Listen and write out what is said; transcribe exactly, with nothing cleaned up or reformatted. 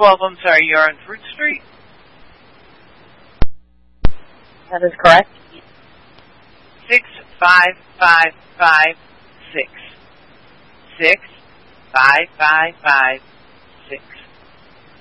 twelve, I'm sorry, you're on Fruit Street? That is correct. Six five five five six. Six five five five six.